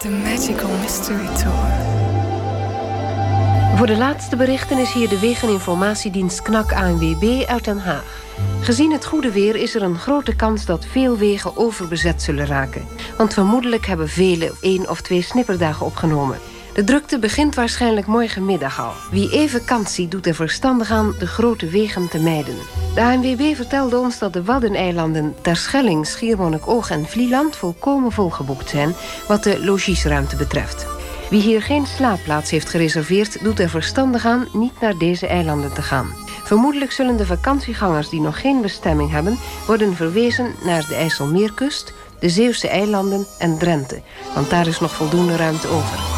The Magical Mystery Tour. Voor de laatste berichten is hier de Wegeninformatiedienst KNAK ANWB uit Den Haag. Gezien het goede weer is er een grote kans dat veel wegen overbezet zullen raken. Want vermoedelijk hebben velen 1 of 2 snipperdagen opgenomen. De drukte begint waarschijnlijk morgenmiddag al. Wie even kans ziet, doet er verstandig aan de grote wegen te mijden. De ANWB vertelde ons dat de Waddeneilanden Terschelling, Schiermonnikoog en Vlieland volkomen volgeboekt zijn wat de logiesruimte betreft. Wie hier geen slaapplaats heeft gereserveerd, doet er verstandig aan niet naar deze eilanden te gaan. Vermoedelijk zullen de vakantiegangers die nog geen bestemming hebben worden verwezen naar de IJsselmeerkust, de Zeeuwse eilanden en Drenthe, want daar is nog voldoende ruimte over.